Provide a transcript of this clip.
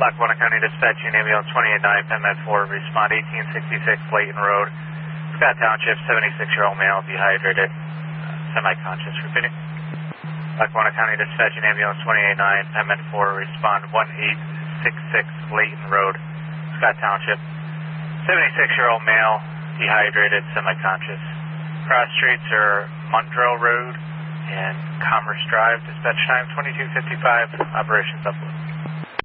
Lackawanna County Dispatching Ambulance 289, PEMED 4, respond 1866 Layton Road, Scott Township, 76-year-old male, dehydrated, semi-conscious. Repeating. Lackawanna County Dispatching Ambulance 289, PEMED 4, respond 1866 Layton Road, Scott Township, 76-year-old male, dehydrated, semi-conscious. Cross streets are Montrell Road and Commerce Drive. Dispatch time 2255. Operations upload.